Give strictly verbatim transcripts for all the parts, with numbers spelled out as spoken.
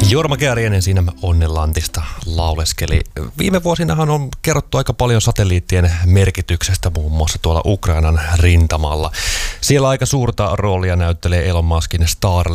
Jorma Kääriäinen siinä Onnenlantista lauleskeli. Viime vuosinahan on kerrottu aika paljon satelliittien merkityksestä muun muassa tuolla Ukrainan rintamalla. Siellä aika suurta roolia näyttelee Elon Muskin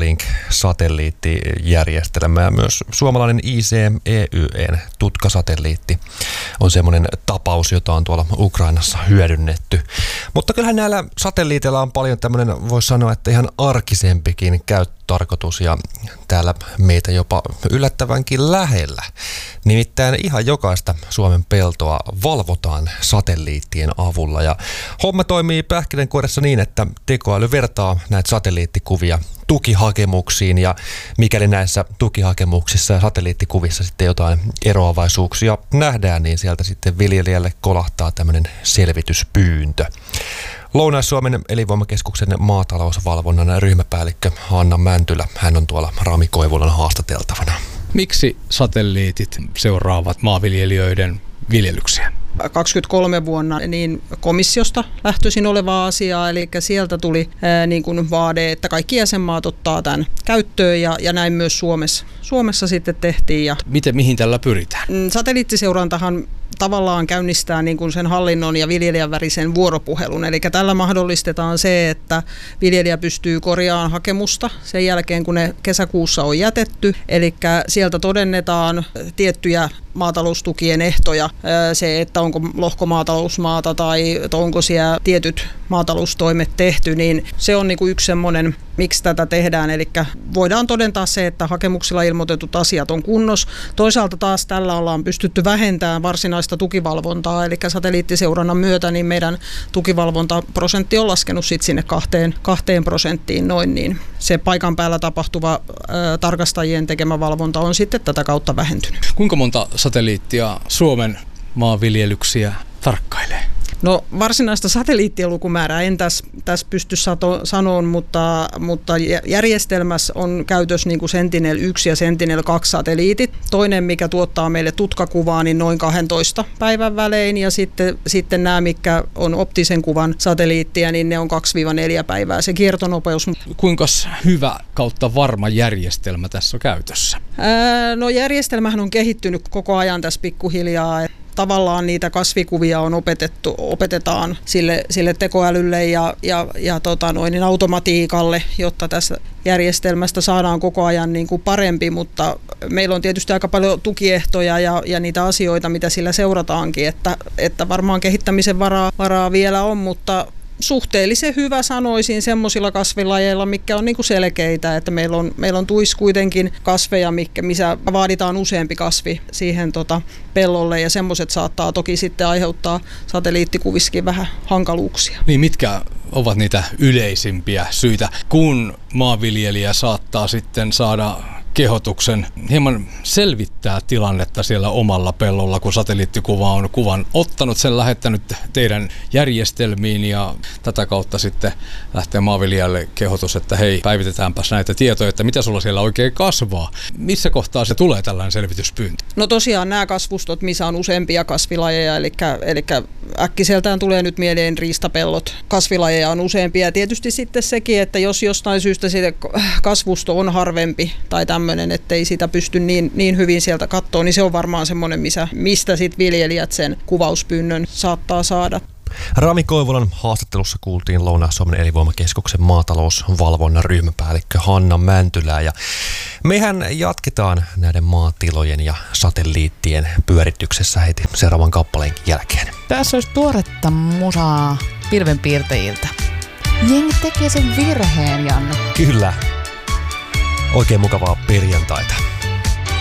Starlink-satelliittijärjestelmä ja myös suomalainen I C M E Y E:n tutkasatelliitti on semmoinen tapaus, jota on tuolla Ukrainassa hyödynnetty. Mutta kyllähän näillä satelliiteilla on paljon tämmöinen, voisi sanoa, että ihan arkisempikin käyttötarkoitus ja täällä meitä jopa yllättävänkin lähellä. Nimittäin ihan jokaista Suomen peltoa valvotaan satelliittien avulla ja homma toimii pähkinänkuoressa niin, että tekoäly vertaa näitä satelliittikuvia tukihakemuksiin ja mikäli näissä tukihakemuksissa ja satelliittikuvissa sitten jotain eroavaisuuksia nähdään, niin sieltä sitten viljelijälle kolahtaa tämmöinen selvityspyyntö. Lounais-Suomen elinvoimakeskuksen maatalousvalvonnan ryhmäpäällikkö Hanna Mäntylä, hän on tuolla Rami Koivulan haastateltavana. Miksi satelliitit seuraavat maanviljelijöiden viljelyksiä? kaksikymmentäkolme vuonna niin komissiosta lähtöisin olevaa asiaa, eli sieltä tuli ää, niin kuin vaade, että kaikki jäsenmaat ottaa tämän käyttöön ja, ja näin myös Suomessa, Suomessa sitten tehtiin. Ja Miten, mihin tällä pyritään? Satelliittiseurantahan tavallaan käynnistää niin kuin sen hallinnon ja viljelijän välisen vuoropuhelun. Eli tällä mahdollistetaan se, että viljelijä pystyy korjaamaan hakemusta sen jälkeen, kun ne kesäkuussa on jätetty. Eli sieltä todennetaan tiettyjä maataloustukien ehtoja, se, että onko lohkomaatalousmaata tai onko siellä tietyt maataloustoimet tehty, niin se on niin kuin yksi semmoinen, miksi tätä tehdään. Eli voidaan todentaa se, että hakemuksilla ilmoitetut asiat on kunnossa. Toisaalta taas tällä ollaan pystytty vähentämään varsinaista tukivalvontaa, eli satelliittiseurannan myötä niin meidän tukivalvontaprosentti on laskenut sit sinne kahteen, kahteen prosenttiin noin, niin se paikan päällä tapahtuva ää, tarkastajien tekemä valvonta on sitten tätä kautta vähentynyt. Kuinka monta satelliittia Suomen maanviljelyksiä tarkkailee? No varsinaista satelliittien lukumäärää en tässä täs pysty sato, sanoon, mutta, mutta järjestelmässä on käytössä niin kuin Sentinel yksi ja Sentinel kaksi satelliitit. Toinen, mikä tuottaa meille tutkakuvaa, niin noin kahdentoista päivän välein ja sitten, sitten nämä, mitkä on optisen kuvan satelliittia, niin ne on kaksi neljä päivää se kiertonopeus. Kuinka hyvä kautta varma järjestelmä tässä on käytössä? Ää, no järjestelmähän on kehittynyt koko ajan tässä pikkuhiljaa. Tavallaan niitä kasvikuvia on opetettu, opetetaan sille, sille tekoälylle ja, ja, ja tota noin, niin automatiikalle, jotta tästä järjestelmästä saadaan koko ajan niin kuin parempi, mutta meillä on tietysti aika paljon tukiehtoja ja, ja niitä asioita, mitä sillä seurataankin, että, että varmaan kehittämisen varaa, varaa vielä on, mutta suhteellisen hyvä sanoisin semmoisilla kasvilajeilla, mitkä on niinku selkeitä, että meillä on, meillä on tuissa kuitenkin kasveja, mitkä, missä vaaditaan useampi kasvi siihen tota, pellolle ja semmoiset saattaa toki sitten aiheuttaa satelliittikuvissakin vähän hankaluuksia. Niin mitkä ovat niitä yleisimpiä syitä, kun maanviljelijä saattaa sitten saada kehotuksen hieman selvittää tilannetta siellä omalla pellolla, kun satelliittikuva on kuvan ottanut, sen lähettänyt teidän järjestelmiin ja tätä kautta sitten lähtee maanviljelijälle kehotus, että hei, päivitetäänpäs näitä tietoja, että mitä sulla siellä oikein kasvaa. Missä kohtaa se tulee tällainen selvityspyyntö? No tosiaan nämä kasvustot, missä on useampia kasvilajeja, eli, eli äkkiseltään tulee nyt mieleen riistapellot. Kasvilajeja on useampia. Tietysti sitten sekin, että jos jostain syystä se kasvusto on harvempi tai tämmöinen, ettei sitä pysty niin, niin hyvin sieltä katsoa, niin se on varmaan semmoinen, missä, mistä sitten viljelijät sen kuvauspyynnön saattaa saada. Rami Koivulan haastattelussa kuultiin Lounais-Suomen elinvoimakeskuksen maatalousvalvonnan ryhmäpäällikkö Hanna Mäntylää. Ja mehän jatketaan näiden maatilojen ja satelliittien pyörityksessä heti seuraavan kappaleen jälkeen. Tässä olisi tuoretta musaa pilvenpiirtäjiltä. Jengi tekee sen virheen, Janne. Kyllä. Oikein mukavaa perjantaita.